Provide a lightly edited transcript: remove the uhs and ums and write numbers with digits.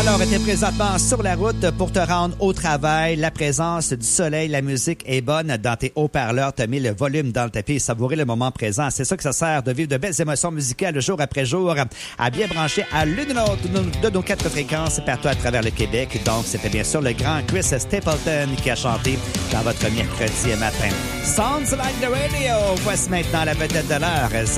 Alors, tu es présentement sur la route pour te rendre au travail. La présence du soleil, la musique est bonne dans tes haut-parleurs. Tu as mis le volume dans le tapis et savourer le moment présent. C'est ça que ça sert de vivre de belles émotions musicales jour après jour, à bien brancher à l'une de nos 4 fréquences partout à travers le Québec. Donc, c'était bien sûr le grand Chris Stapleton qui a chanté dans votre mercredi matin. Sounds like the radio. Voici maintenant la vedette de l'heure,